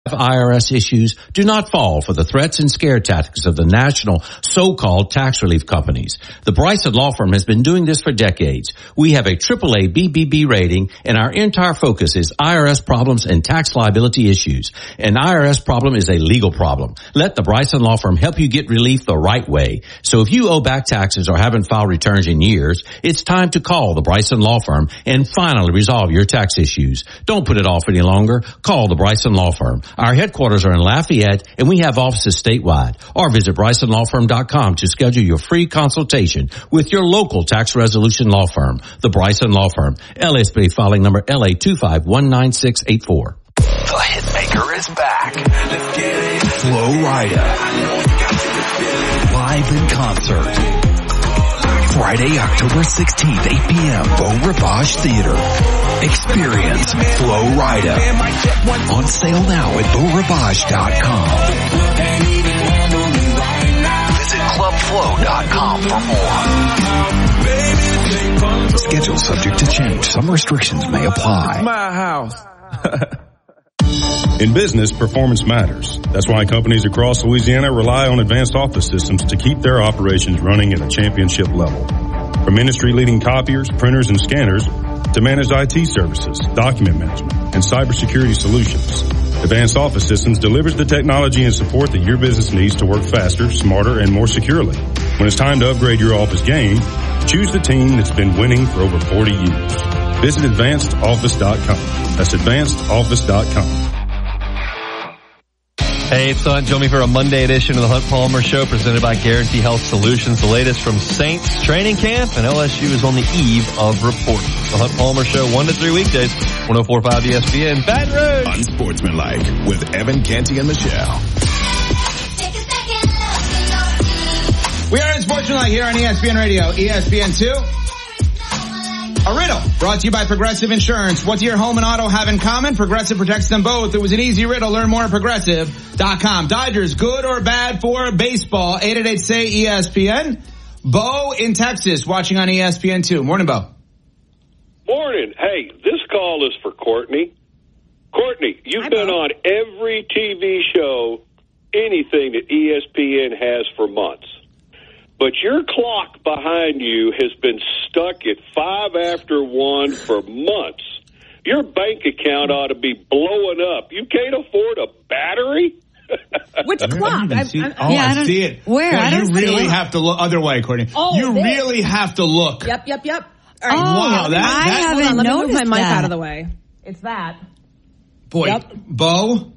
IRS issues, do not fall for the threats and scare tactics of the national so-called tax relief companies. The Bryson Law Firm has been doing this for decades. We have a AAA BBB rating, and our entire focus is IRS problems and tax liability issues. An IRS problem is a legal problem. Let the Bryson Law Firm help you get relief the right way. So if you owe back taxes or haven't filed returns in years, it's time to call the Bryson Law Firm and finally resolve your tax issues. Don't put it off any longer. Call the Bryson Law Firm. Our headquarters are in Lafayette, and we have offices statewide. Or visit BrysonLawFirm.com to schedule your free consultation with your local tax resolution law firm, the Bryson Law Firm. LSB filing number LA2519684. The Hitmaker is back. Let's get it. Flo Rida. Live in concert. Friday, October 16th, 8 p.m., Beau Rivage Theater. Experience Flo Rida. On sale now at BeauRivage.com. Visit ClubFlow.com for more. Schedule subject to change. Some restrictions may apply. My house. In business, performance matters. That's why companies across Louisiana rely on Advanced Office Systems to keep their operations running at a championship level. From industry-leading copiers, printers, and scanners to managed IT services, document management, and cybersecurity solutions, Advanced Office Systems delivers the technology and support that your business needs to work faster, smarter, and more securely. When it's time to upgrade your office game, choose the team that's been winning for over 40 years. Visit AdvancedOffice.com. That's AdvancedOffice.com. Hey, it's Hunt. Join me for a Monday edition of the Hunt Palmer Show presented by Guarantee Health Solutions. The latest from Saints training camp, and LSU is on the eve of reporting. The Hunt Palmer Show, 1 to 3 weekdays, 104.5 ESPN, Baton Rouge. Unsportsmanlike with Evan Canty and Michelle. We are Unsportsmanlike here on ESPN Radio, ESPN2. A riddle brought to you by Progressive Insurance. What do your home and auto have in common? Progressive protects them both. It was an easy riddle. Learn more at Progressive.com. Dodgers, good or bad for baseball? 888-SAY-ESPN. Bo in Texas, watching on ESPN2. Morning, Bo. Morning. Hey, this call is for Courtney. Courtney, you've been on every TV show, anything that ESPN has for months. But your clock behind you has been stuck at 5 after 1 for months. Your bank account ought to be blowing up. You can't afford a battery? Which clock? I see it. Where? No, you really have to look other way, Courtney. Oh, you really have to look. Yep. All right. Wow, I haven't let noticed me move my mic that. out of the way. It's that. Boy, Yep. Bo,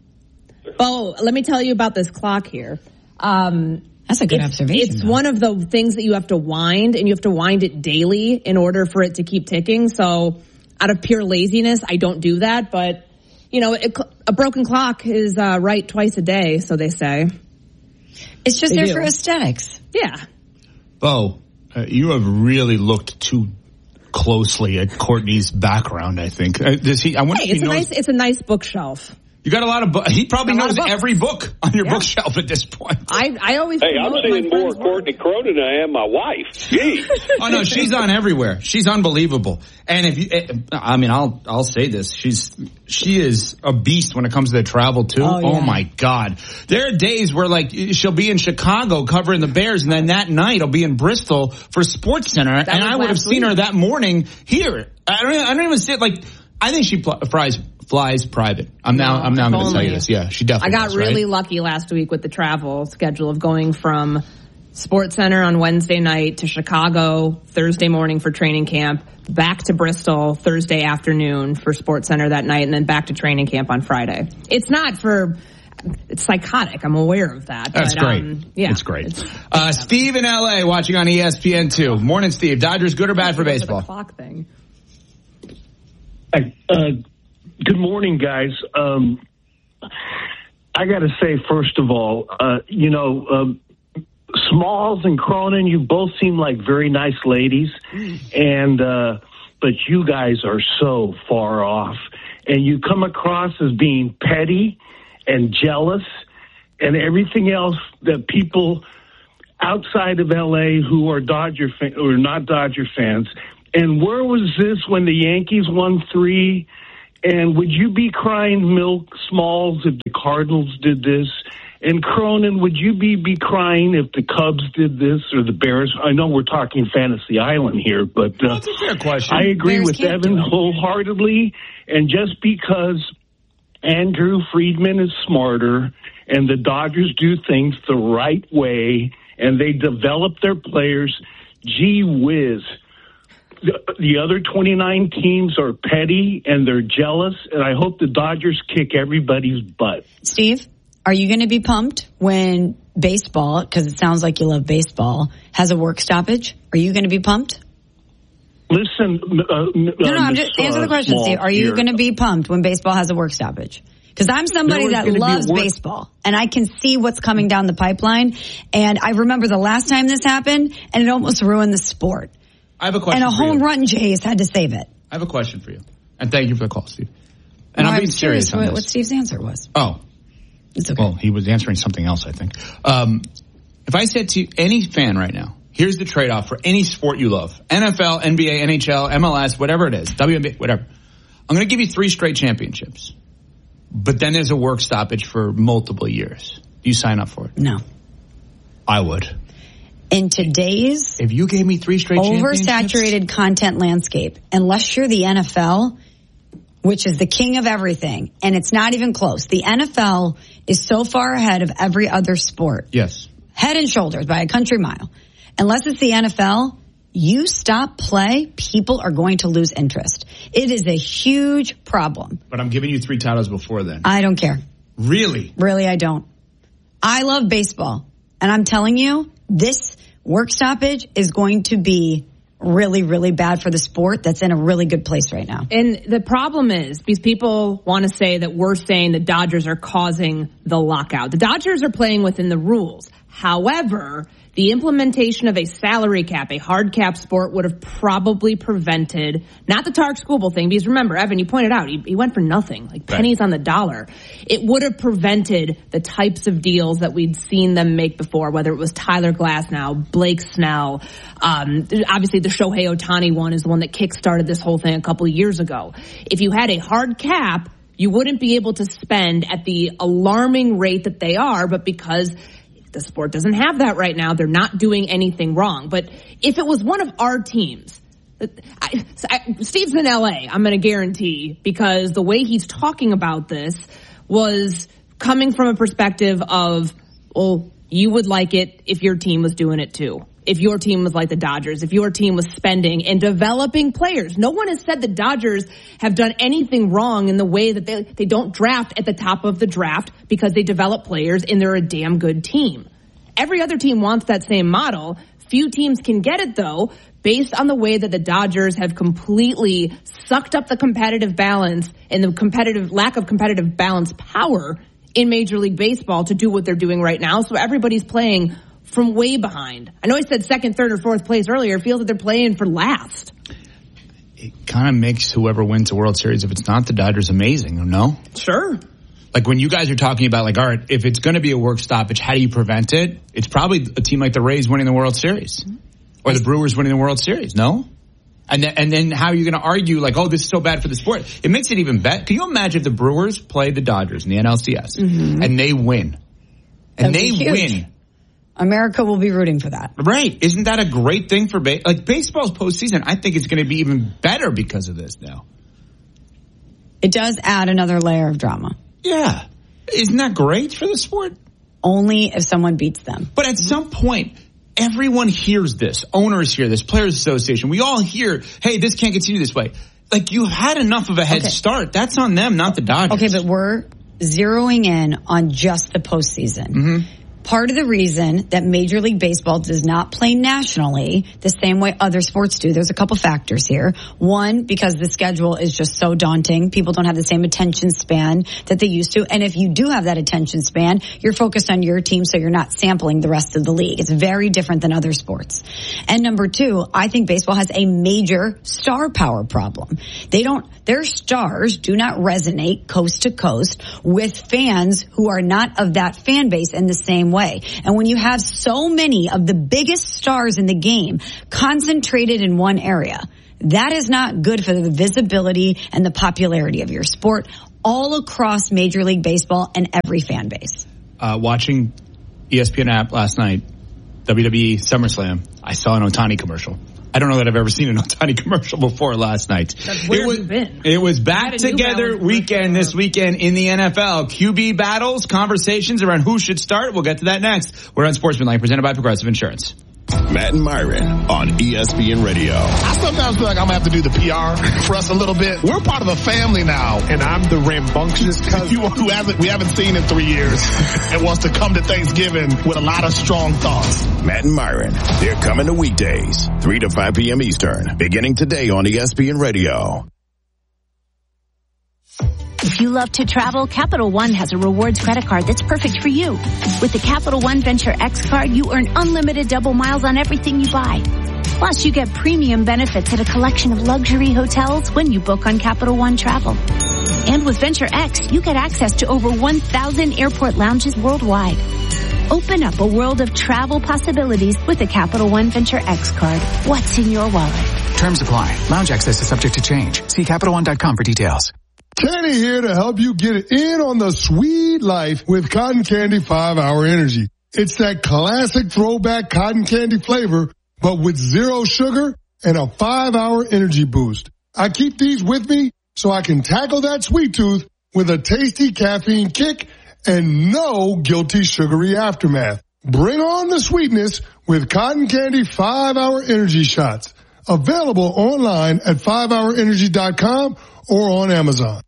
let me tell you about this clock here. That's a good observation. It's one of the things that you have to wind, and you have to wind it daily in order for it to keep ticking. So out of pure laziness, I don't do that. But, you know, a broken clock is right twice a day, so they say. It's just there for aesthetics. Yeah. Bo, you have really looked too closely at Courtney's background, I think. Does he? I wonder if he knows. It's a nice bookshelf. You got a lot of he probably knows every book on your bookshelf at this point. I always. Hey, I'm seeing more Courtney Cronin than I am my wife. Jeez. Oh no, she's on everywhere. She's unbelievable. And if you, I mean, I'll say this: she is a beast when it comes to the travel too. Oh my God, there are days where like she'll be in Chicago covering the Bears, and then that night I'll be in Bristol for Sports Center, and I would have seen her that morning here. I don't even see it. Like I think she flies private. I'm now going to tell you this. Yeah, she definitely I got really lucky last week with the travel schedule of going from Sports Center on Wednesday night to Chicago Thursday morning for training camp, back to Bristol Thursday afternoon for Sports Center that night, and then back to training camp on Friday. It's psychotic. I'm aware of that. That's great. It's great. Steve in LA watching on ESPN2. Morning, Steve. Dodgers good or bad for baseball? The clock thing. Good morning, guys. I got to say, first of all, Smalls and Cronin, you both seem like very nice ladies, and but you guys are so far off, and you come across as being petty and jealous and everything else that people outside of LA who are not Dodger fans. And where was this when the Yankees won 3? And would you be crying Milk Smalls if the Cardinals did this? And Cronin, would you be crying if the Cubs did this or the Bears? I know we're talking Fantasy Island here, but that's a fair question. I agree with Evan wholeheartedly. And just because Andrew Friedman is smarter and the Dodgers do things the right way and they develop their players, gee whiz. The other 29 teams are petty and they're jealous, and I hope the Dodgers kick everybody's butt. Steve, are you going to be pumped when baseball, because it sounds like you love baseball, has a work stoppage? Are you going to be pumped? Listen, I'm just answer the question, Steve. Are you going to be pumped when baseball has a work stoppage? Because I'm somebody that loves baseball, and I can see what's coming down the pipeline. And I remember the last time this happened, and it almost ruined the sport. I have a question. And a home run chase had to save it. I have a question for you, and thank you for the call, Steve. And I'm being serious on this. What Steve's answer was. Oh, it's okay. Well, he was answering something else, I think. If I said to any fan right now, here's the trade-off for any sport you love, NFL, NBA, NHL, MLS, whatever it is, WNBA, whatever. I'm going to give you 3 straight championships. But then there's a work stoppage for multiple years. Do you sign up for it? No. I would. In today's if you gave me 3 straight oversaturated content landscape, unless you're the NFL, which is the king of everything, and it's not even close. The NFL is so far ahead of every other sport. Yes. Head and shoulders by a country mile. Unless it's the NFL, you stop play, people are going to lose interest. It is a huge problem. But I'm giving you 3 titles before then. I don't care. Really? Really, I don't. I love baseball. And I'm telling you, this work stoppage is going to be really, really bad for the sport that's in a really good place right now. And the problem is, because people want to say that we're saying the Dodgers are causing the lockout. The Dodgers are playing within the rules. However, the implementation of a salary cap, a hard cap sport, would have probably prevented, not the Tarek Skubal thing, because remember, Evan, you pointed out, he went for nothing, like pennies on the dollar. It would have prevented the types of deals that we'd seen them make before, whether it was Tyler Glasnow, Blake Snell. Obviously, the Shohei Ohtani one is the one that kickstarted this whole thing a couple of years ago. If you had a hard cap, you wouldn't be able to spend at the alarming rate that they are, but because the sport doesn't have that right now, they're not doing anything wrong. But if it was one of our teams, Steve's in LA, I'm going to guarantee, because the way he's talking about this was coming from a perspective of, well, you would like it if your team was doing it too. If your team was like the Dodgers, if your team was spending and developing players. No one has said the Dodgers have done anything wrong in the way that they don't draft at the top of the draft because they develop players and they're a damn good team. Every other team wants that same model. Few teams can get it, though, based on the way that the Dodgers have completely sucked up the competitive balance and the lack of competitive balance power in Major League Baseball to do what they're doing right now. So everybody's playing from way behind. I know I said second, third, or fourth place earlier. It feels that they're playing for last. It kind of makes whoever wins the World Series, if it's not the Dodgers, amazing, no? Sure. Like when you guys are talking about, like, all right, if it's going to be a work stoppage, how do you prevent it? It's probably a team like the Rays winning the World Series or the Brewers winning the World Series, no? And then how are you going to argue, like, oh, this is so bad for the sport? It makes it even better. Can you imagine if the Brewers played the Dodgers in the NLCS and they win? And they win. America will be rooting for that. Right. Isn't that a great thing for baseball's postseason? I think it's going to be even better because of this now. It does add another layer of drama. Yeah. Isn't that great for the sport? Only if someone beats them. But at some point, everyone hears this. Owners hear this. Players Association. We all hear, hey, this can't continue this way. Like, you had enough of a head start. That's on them, not the Dodgers. Okay, but we're zeroing in on just the postseason. Mm-hmm. Part of the reason that Major League Baseball does not play nationally the same way other sports do, there's a couple factors here. One, because the schedule is just so daunting. People don't have the same attention span that they used to. And if you do have that attention span, you're focused on your team, so you're not sampling the rest of the league. It's very different than other sports. And number two, I think baseball has a major star power problem. Their stars do not resonate coast to coast with fans who are not of that fan base in the same way. And when you have so many of the biggest stars in the game concentrated in one area, That is not good for the visibility and the popularity of your sport all across Major League Baseball and every fan base. Watching ESPN app last night, WWE SummerSlam, I saw an Ohtani commercial. I don't know that I've ever seen an Ohtani commercial before last night. Where have you been? It was back together weekend this weekend in the NFL. QB battles, conversations around who should start. We'll get to that next. We're on Sportsmanlike, presented by Progressive Insurance. Matt and Myron on ESPN Radio. I sometimes feel like I'm going to have to do the PR for us a little bit. We're part of a family now. And I'm the rambunctious cousin who we haven't seen in 3 years and wants to come to Thanksgiving with a lot of strong thoughts. Matt and Myron, they're coming to weekdays, 3 to 5 p.m. Eastern, beginning today on ESPN Radio. If you love to travel, Capital One has a rewards credit card that's perfect for you. With the Capital One Venture X card, you earn unlimited double miles on everything you buy. Plus, you get premium benefits at a collection of luxury hotels when you book on Capital One Travel. And with Venture X, you get access to over 1,000 airport lounges worldwide. Open up a world of travel possibilities with the Capital One Venture X card. What's in your wallet? Terms apply. Lounge access is subject to change. See CapitalOne.com for details. Kenny here to help you get in on the sweet life with Cotton Candy 5-Hour Energy. It's that classic throwback cotton candy flavor, but with 0 sugar and a 5-hour energy boost. I keep these with me so I can tackle that sweet tooth with a tasty caffeine kick and no guilty sugary aftermath. Bring on the sweetness with Cotton Candy 5-Hour Energy Shots. Available online at 5hourenergy.com or on Amazon.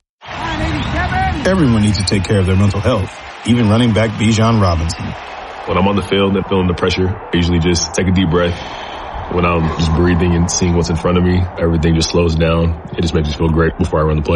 Everyone needs to take care of their mental health, even running back Bijan Robinson. When I'm on the field and feeling the pressure, I usually just take a deep breath. When I'm just breathing and seeing what's in front of me, everything just slows down. It just makes me feel great before I run the play.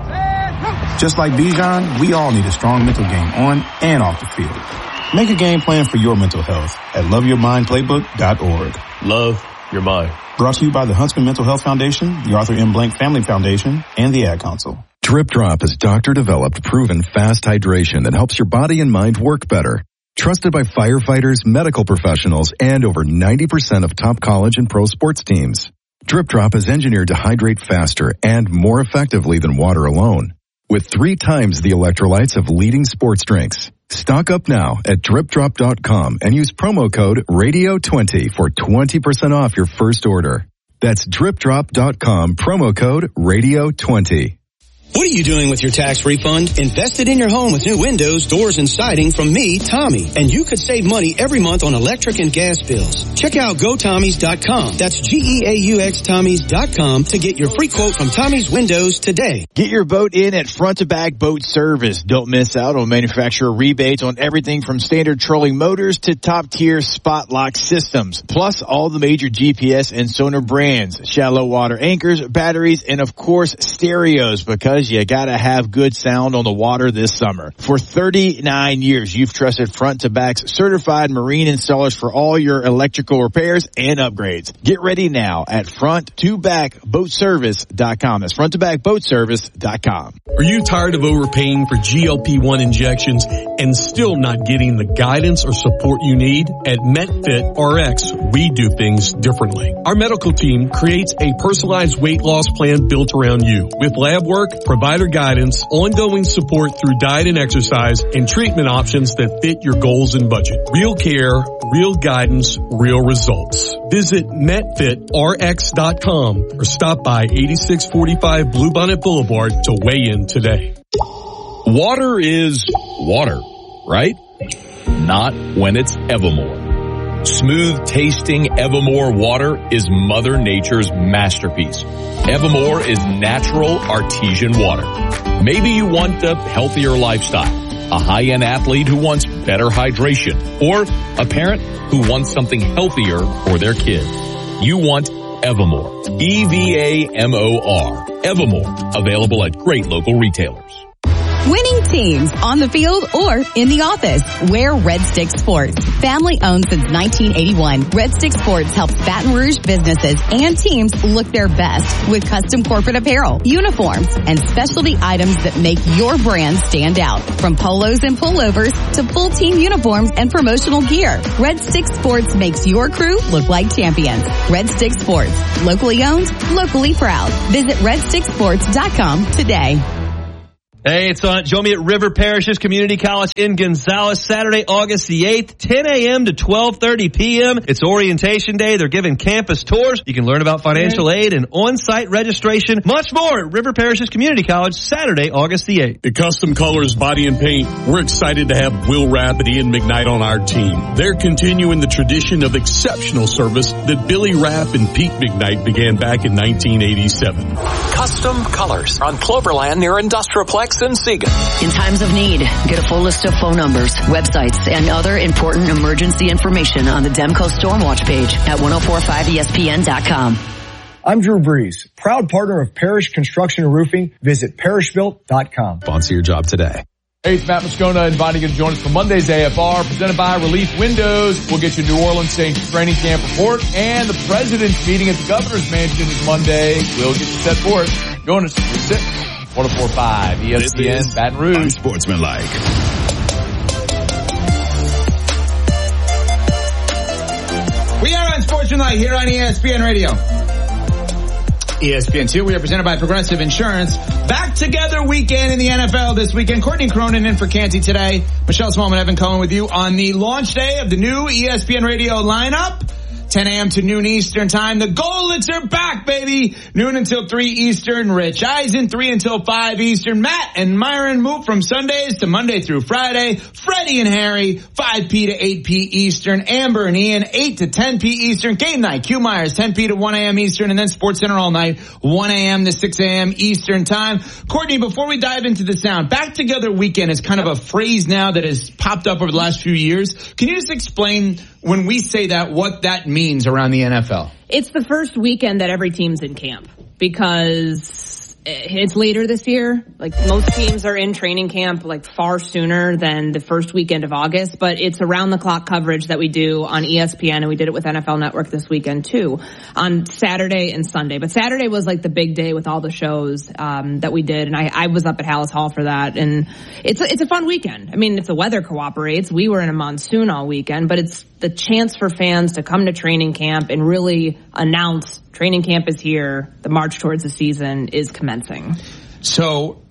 Just like Bijan, we all need a strong mental game on and off the field. Make a game plan for your mental health at loveyourmindplaybook.org. Love your mind. Brought to you by the Huntsman Mental Health Foundation, the Arthur M. Blank Family Foundation, and the Ad Council. Drip Drop is doctor-developed, proven fast hydration that helps your body and mind work better. Trusted by firefighters, medical professionals, and over 90% of top college and pro sports teams. Drip Drop is engineered to hydrate faster and more effectively than water alone, with 3 times the electrolytes of leading sports drinks. Stock up now at dripdrop.com and use promo code RADIO20 for 20% off your first order. That's dripdrop.com, promo code RADIO20. What are you doing with your tax refund? Invest it in your home with new windows, doors, and siding from me, Tommy. And you could save money every month on electric and gas bills. Check out GoTommys.com. That's GEAUX Tommys.com to get your free quote from Tommy's Windows today. Get your boat in at Front to Back Boat Service. Don't miss out on manufacturer rebates on everything from standard trolling motors to top-tier spot lock systems. Plus all the major GPS and sonar brands, shallow water anchors, batteries, and of course stereos, because you gotta have good sound on the water this summer. For 39 years, you've trusted Front to Back's certified marine installers for all your electrical repairs and upgrades. Get ready now at fronttobackboatservice.com. That's fronttobackboatservice.com. Are you tired of overpaying for GLP-1 injections and still not getting the guidance or support you need? At MetFit RX, we do things differently. Our medical team creates a personalized weight loss plan built around you with lab work, provider guidance, ongoing support through diet and exercise, and treatment options that fit your goals and budget. Real care, real guidance, real results. Visit MetFitRx.com or stop by 8645 Bluebonnet Boulevard to weigh in today. Water is water, right? Not when it's Evermore. Smooth tasting Evermore water is Mother Nature's masterpiece. Evermore is natural artesian water. Maybe you want a healthier lifestyle, a high-end athlete who wants better hydration, or a parent who wants something healthier for their kid. You want Evermore. EVAMOR. Evermore. Available at great local retailers. Winning teams on the field or in the office. Wear Red Stick Sports. Family owned since 1981. Red Stick Sports helps Baton Rouge businesses and teams look their best with custom corporate apparel, uniforms, and specialty items that make your brand stand out. From polos and pullovers to full team uniforms and promotional gear. Red Stick Sports makes your crew look like champions. Red Stick Sports. Locally owned, locally proud. Visit redsticksports.com today. Hey, it's on. Join me at River Parishes Community College in Gonzales, Saturday, August the 8th, 10 a.m. to 12:30 p.m. It's orientation day. They're giving campus tours. You can learn about financial aid and on-site registration. Much more at River Parishes Community College, Saturday, August the 8th. At Custom Colors Body and Paint, we're excited to have Will Rapp and Ian McKnight on our team. They're continuing the tradition of exceptional service that Billy Rapp and Pete McKnight began back in 1987. Custom Colors on Cloverland near Industrialplex in Siega. In times of need, get a full list of phone numbers, websites, and other important emergency information on the Demco Stormwatch page at 1045ESPN.com. I'm Drew Brees, proud partner of Parish Construction and Roofing. Visit parishbuilt.com. Sponsor your job today. Hey, it's Matt Moscona inviting you to join us for Monday's AFR, presented by Relief Windows. We'll get you New Orleans Saints training camp report, and the president's meeting at the governor's mansion is Monday. We'll get you set for it. Join us. That's it. 1045 ESPN Baton Rouge. Unsportsmanlike. We are Unsportsmanlike here on ESPN Radio. ESPN2, we are presented by Progressive Insurance. Back together weekend in the NFL this weekend. Courtney Cronin in for Canty today. Michelle Smallman, Evan Cohen with you on the launch day of the new ESPN Radio lineup. 10 a.m. to noon Eastern time. The Goldlets are back, baby. Noon until 3 Eastern. Rich Eisen, 3 until 5 Eastern. Matt and Myron move from Sundays to Monday through Friday. Freddie and Harry, 5P to 8P Eastern. Amber and Ian, 8 to 10P Eastern. Game night, Q Myers, 10P to 1 a.m. Eastern. And then Sports Center all night, 1 a.m. to 6 a.m. Eastern time. Courtney, before we dive into the sound, Back Together Weekend is kind of a phrase now that has popped up over the last few years. Can you just explain, when we say that, what that means around the NFL? It's the first weekend that every team's in camp because it's later this year. Like, most teams are in training camp like far sooner than the first weekend of August, but it's around the clock coverage that we do on ESPN, and we did it with NFL Network this weekend too, on Saturday and Sunday. But Saturday was like the big day with all the shows that we did, and I was up at Hallis Hall for that, and it's a fun weekend. I mean, if the weather cooperates, we were in a monsoon all weekend, but it's the chance for fans to come to training camp and really announce training camp is here. The march towards the season is commencing. So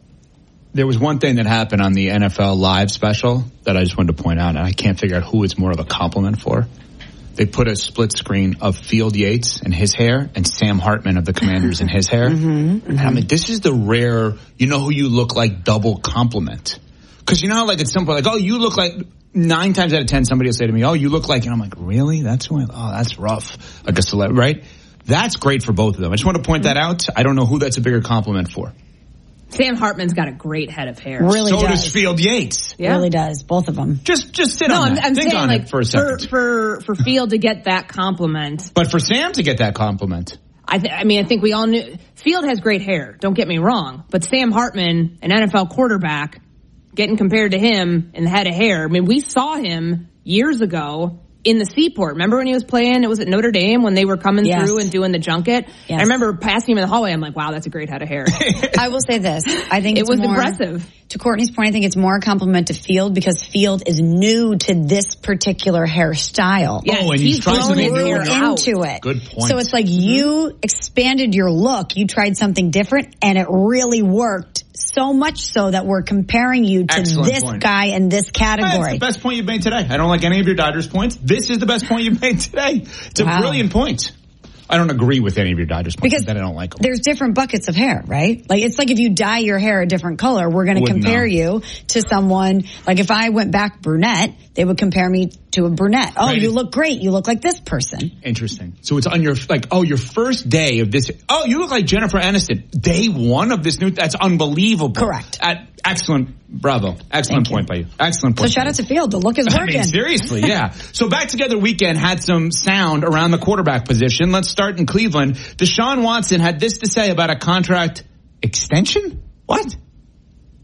there was one thing that happened on the NFL Live special that I just wanted to point out, and I can't figure out who it's more of a compliment for. They put a split screen of Field Yates and his hair and Sam Hartman of the Commanders and his hair. And I mean, this is the rare, you know who you look like double compliment. Because you know how, like, at some point, like, oh, you look like, 9 times out of 10, somebody will say to me, oh, you look like, and I'm like, really? That's who that's rough. Like a celebrity, right? That's great for both of them. I just want to point that out. I don't know who that's a bigger compliment for. Sam Hartman's got a great head of hair. Really so does. does Field Yates. Yeah. Really does. Both of them. Just sit on that. I'm Think saying, on like, it for a second. For Field to get that compliment. But for Sam to get that compliment. I think we all knew. Field has great hair. Don't get me wrong. But Sam Hartman, an NFL quarterback, getting compared to him in the head of hair. I mean, we saw him years ago in the Seaport. Remember when he was playing? It was at Notre Dame when they were coming through and doing the junket. Yes. I remember passing him in the hallway. I'm like, wow, that's a great head of hair. I will say this. I think it was impressive. To Courtney's point, I think it's more a compliment to Field because Field is new to this particular hairstyle. Yes, and he's grown into it. Good point. So it's like you expanded your look. You tried something different, and it really worked. So much so that we're comparing you to this guy in this category. That's the best point you've made today. I don't like any of your Dodgers points. This is the best point you've made today. It's a brilliant point. I don't agree with any of your Dodgers points because I don't like them. There's different buckets of hair, right? Like, it's like if you dye your hair a different color, we're going to compare you to someone. Like, if I went back brunette, they would compare me to a brunette. Oh, right. You look great. You look like this person. Interesting. So it's on your, like, oh, your first day of this. Oh, you look like Jennifer Aniston. Day one of this new, that's unbelievable. Correct. Excellent. Bravo. Excellent point by you. Excellent point. So shout out to Field. The look is working. I mean, seriously, yeah. So Back Together Weekend had some sound around the quarterback position. Let's start in Cleveland. Deshaun Watson had this to say about a contract extension. What?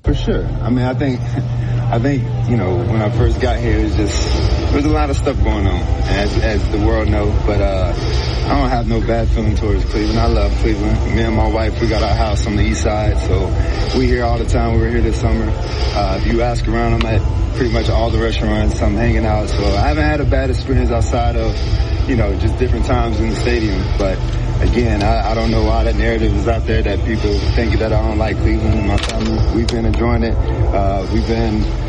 For sure. I mean, I think, you know, when I first got here, there's a lot of stuff going on, as the world knows, but, I don't have no bad feeling towards Cleveland. I love Cleveland. Me and my wife, we got our house on the east side, so we here all the time. We were here this summer. If you ask around, I'm at pretty much all the restaurants. I'm hanging out, so I haven't had a bad experience outside of, you know, just different times in the stadium. But again, I don't know why that narrative is out there that people think that I don't like Cleveland and my family. We've been enjoying it. We've been